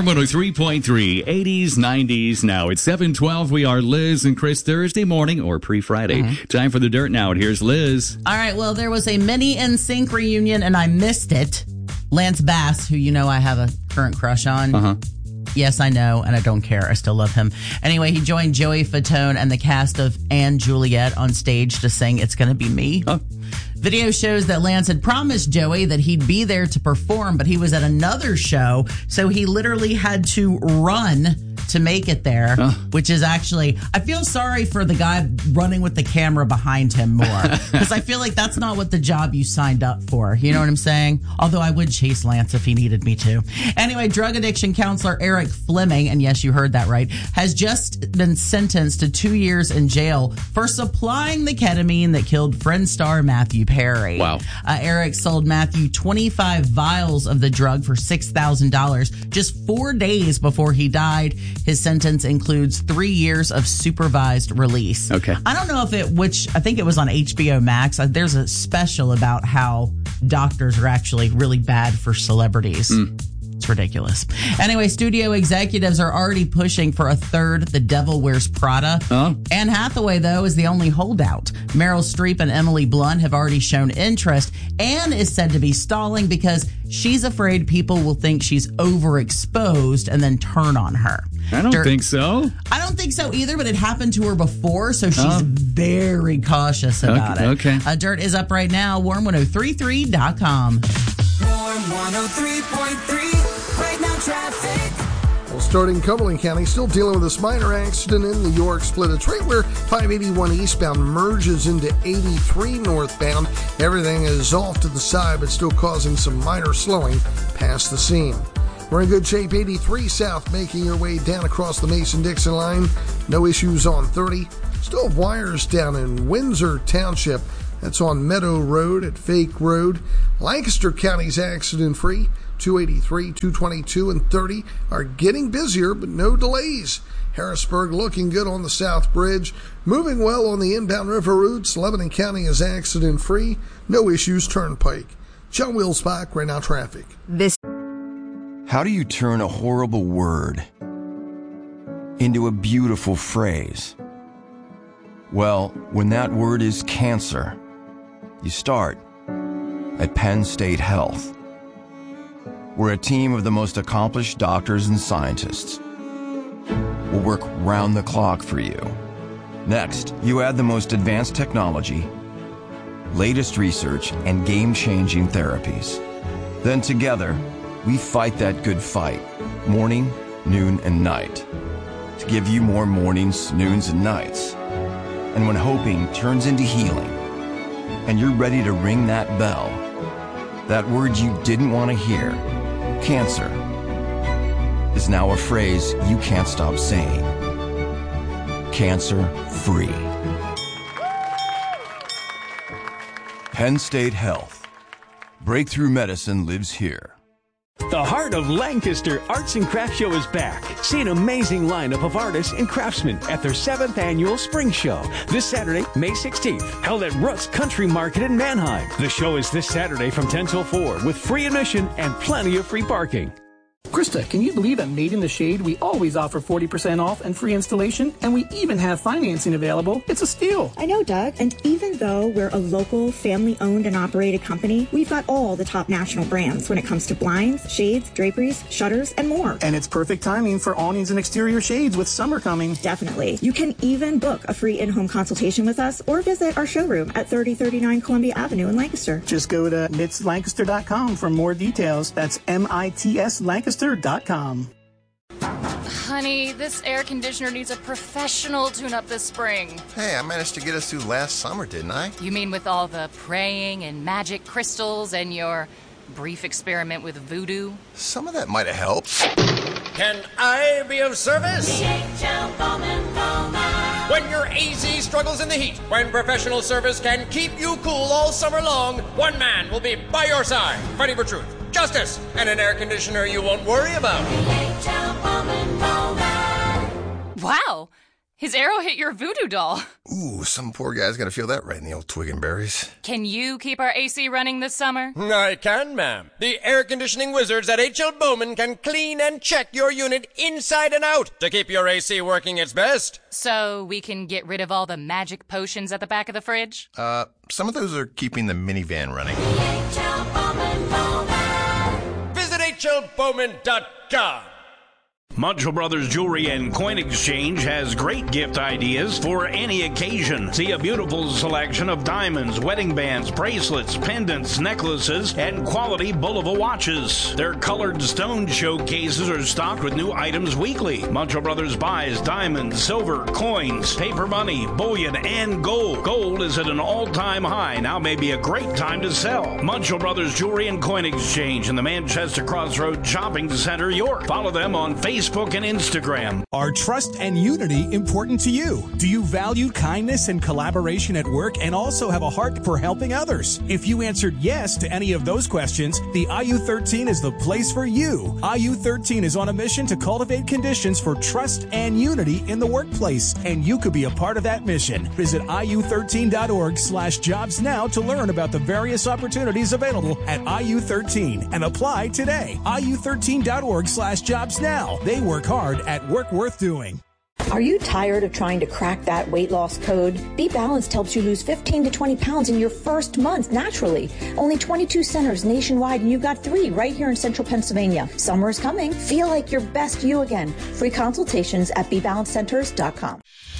Warm 103.3, 80s, 90s. Now it's 7:12. We are Liz and Chris Thursday morning or pre-Friday. Time for the dirt now. And here's Liz. All right. Well, there was a mini NSYNC reunion and I missed it. Lance Bass, who you know I have a current crush on. Yes, I know, and I don't care. I still love him. Anyway, he joined Joey Fatone and the cast of & Juliet on stage to sing It's Gonna Be Me. Video shows that Lance had promised Joey that he'd be there to perform, but he was at another show, so he literally had to run to make it there, which is actually, I feel sorry for the guy running with the camera behind him more, because I feel like that's not what the job you signed up for. You know what I'm saying? Although I would chase Lance if he needed me to. Anyway, drug addiction counselor Eric Fleming, and yes, you heard that right, has just been sentenced to 2 years in jail for supplying the ketamine that killed Friend star Matthew Perry. Wow. Eric sold Matthew 25 vials of the drug for $6,000 just 4 days before he died. His sentence includes 3 years of supervised release. Okay. I don't know which I think it was on HBO Max. There's a special about how doctors are actually really bad for celebrities. It's ridiculous. Anyway, studio executives are already pushing for a third The Devil Wears Prada. Anne Hathaway, though, is the only holdout. Meryl Streep and Emily Blunt have already shown interest. Anne is said to be stalling because she's afraid people will think she's overexposed and then turn on her. I don't think so. I don't think so either, but it happened to her before, so she's very cautious about it. Okay. Dirt is up right now. Warm1033.com. Warm 103.3, right now traffic. Well, starting Cumberland County, still dealing with this minor accident in New York. Split a trailer, 581 eastbound merges into 83 northbound. Everything is off to the side, but still causing some minor slowing past the scene. We're in good shape, 83 south, making your way down across the Mason-Dixon line. No issues on 30. Still have wires down in Windsor Township. That's on Meadow Road at Fake Road. Lancaster County's accident-free. 283, 222, and 30 are getting busier, but no delays. Harrisburg looking good on the South Bridge. Moving well on the inbound river routes. Lebanon County is accident-free. No issues, Turnpike. John Wilsbach, right now traffic. How do you turn a horrible word into a beautiful phrase? Well, when that word is cancer, you start at Penn State Health. We're a team of the most accomplished doctors and scientists. We'll work round the clock for you. Next, you add the most advanced technology, latest research, and game-changing therapies. Then together, we fight that good fight, morning, noon, and night, to give you more mornings, noons, and nights. And when hoping turns into healing, and you're ready to ring that bell, that word you didn't want to hear, cancer, is now a phrase you can't stop saying. Cancer-free. Penn State Health. Breakthrough medicine lives here. The Heart of Lancaster Arts and Crafts Show is back. See an amazing lineup of artists and craftsmen at their 7th annual Spring Show this Saturday, May 16th, held at Rutt's Country Market in Manheim. The show is this Saturday from 10 till 4 with free admission and plenty of free parking. Krista, can you believe at Made in the Shade we always offer 40% off and free installation, and we even have financing available? It's a steal. I know, Doug, and even though we're a local, family-owned and operated company, we've got all the top national brands when it comes to blinds, shades, draperies, shutters, and more. And it's perfect timing for awnings and exterior shades with summer coming. Definitely. You can even book a free in-home consultation with us or visit our showroom at 3039 Columbia Avenue in Lancaster. Just go to mitslancaster.com for more details. That's MITSLancaster.com. Honey, this air conditioner needs a professional tune-up this spring. Hey, I managed to get us through last summer, didn't I? You mean with all the praying and magic crystals and your brief experiment with voodoo? Some of that might have helped. Can I be of service? DHL Bowman Bowman. When your AZ struggles in the heat, when professional service can keep you cool all summer long, one man will be by your side, fighting for truth, justice, and an air conditioner you won't worry about. Wow! His arrow hit your voodoo doll. Ooh, some poor guy's gonna feel that right in the old twig and berries. Can you keep our AC running this summer? I can, ma'am. The air conditioning wizards at H.L. Bowman can clean and check your unit inside and out to keep your AC working its best. So we can get rid of all the magic potions at the back of the fridge? Some of those are keeping the minivan running. H.L. Bowman Bowman. Visit hlbowman.com. Mutual Brothers Jewelry and Coin Exchange has great gift ideas for any occasion. See a beautiful selection of diamonds, wedding bands, bracelets, pendants, necklaces, and quality Bulova watches. Their colored stone showcases are stocked with new items weekly. Mutual Brothers buys diamonds, silver, coins, paper money, bullion, and gold. Gold is at an all-time high. Now may be a great time to sell. Mutual Brothers Jewelry and Coin Exchange in the Manchester Crossroads Shopping Center, York. Follow them on Facebook and Instagram. Are trust and unity important to you? Do you value kindness and collaboration at work and also have a heart for helping others? If you answered yes to any of those questions, the IU13 is the place for you. IU13 is on a mission to cultivate conditions for trust and unity in the workplace, and you could be a part of that mission. Visit iu13.org/jobs now to learn about the various opportunities available at IU13 and apply today. iu13.org/jobs now. They work hard at work worth doing. Are you tired of trying to crack that weight loss code? Be Balanced helps you lose 15 to 20 pounds in your first month naturally. Only 22 centers nationwide, and you've got 3 right here in central Pennsylvania. Summer is coming. Feel like your best you again. Free consultations at BeBalancedCenters.com.